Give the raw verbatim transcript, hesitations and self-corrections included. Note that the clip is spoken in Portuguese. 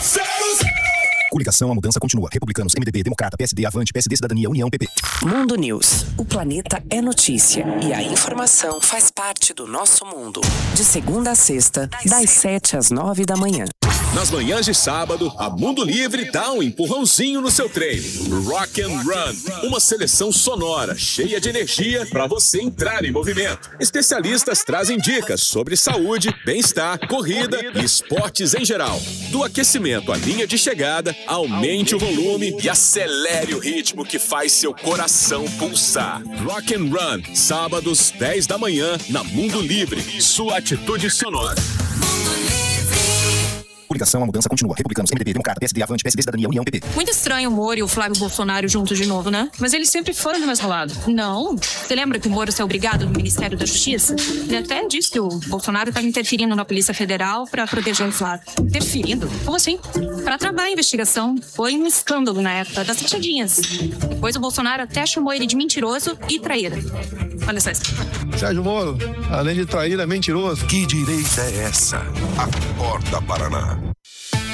Coligação, a mudança continua. Republicanos, M D B, Democrata, P S D, Avante, P S D, Cidadania, União, P P. Mundo News. O planeta é notícia e a informação faz parte do nosso mundo. De segunda a sexta, das sete às nove da manhã. Nas manhãs de sábado, a Mundo Livre dá um empurrãozinho no seu treino. Rock and Run, uma seleção sonora, cheia de energia para você entrar em movimento. Especialistas trazem dicas sobre saúde, bem-estar, corrida e esportes em geral. Do aquecimento à linha de chegada, aumente o volume e acelere o ritmo que faz seu coração pulsar. Rock and Run, sábados, dez da manhã, na Mundo Livre. Sua atitude sonora. Coligação, a mudança continua. Republicanos, M D B, Democrata, P S D, Avante, P S D, Cidadania, União, P P. Muito estranho o Moro e o Flávio Bolsonaro juntos de novo, né? Mas eles sempre foram do mesmo lado. Não. Você lembra que o Moro saiu obrigado no Ministério da Justiça? Ele até disse que o Bolsonaro estava interferindo na Polícia Federal para proteger o Flávio. Interferindo? Como assim? Para travar a investigação. Foi um escândalo na época das rachadinhas. Depois o Bolsonaro até chamou ele de mentiroso e traíra. Olha só isso. Sérgio Moro, além de traíra, é mentiroso. Que direita é essa? Acorda, Paraná.